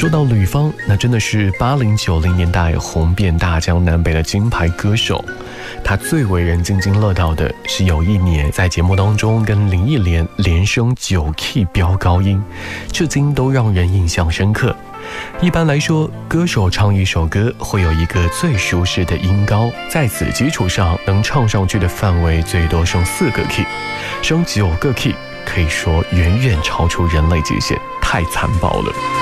说到吕方，那真的是80、90年代红遍大江南北的金牌歌手。他最为人津津乐道的是有一年在节目当中跟林忆莲连升9 key 飙高音，至今都让人印象深刻。一般来说，歌手唱一首歌会有一个最舒适的音高，在此基础上能唱上去的范围最多升4个 key， 升9个 key 可以说远远超出人类极限，太残暴了。